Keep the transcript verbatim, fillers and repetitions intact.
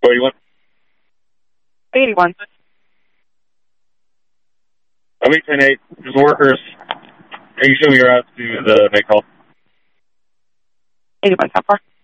eighty-one. eighty-one. I'm eight ten eight. There's workers. Can you show me your route to the make call? eighty-one, how far?